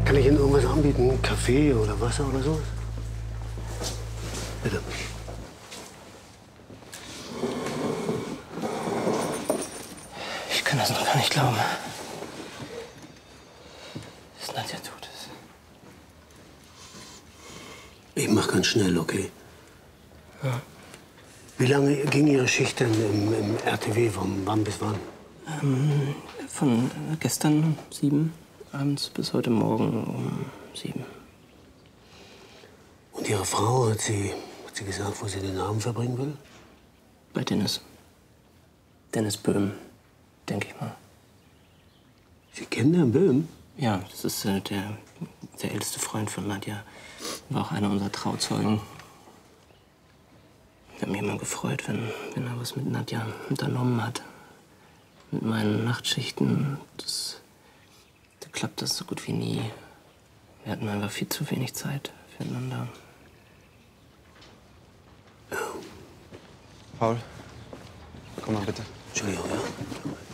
Kann ich Ihnen irgendwas anbieten? Kaffee oder Wasser oder so? Bitte. Ich kann das noch gar nicht glauben. Dass Nadja tot ist. Ich mach ganz schnell, okay? Ja. Wie lange ging Ihre Schicht denn im RTW? Von wann bis wann? Von gestern um 7 abends bis heute Morgen um 7. Und Ihre Frau, hat sie gesagt, wo sie den Abend verbringen will? Bei Dennis. Dennis Böhm, denke ich mal. Sie kennen Herrn Böhm? Ja, das ist der älteste Freund von Nadja. War auch einer unserer Trauzeugen. Ich habe mich immer gefreut, wenn er was mit Nadja unternommen hat. Mit meinen Nachtschichten, da klappt das so gut wie nie. Wir hatten einfach viel zu wenig Zeit füreinander. Paul, komm mal bitte. Entschuldigung, ja?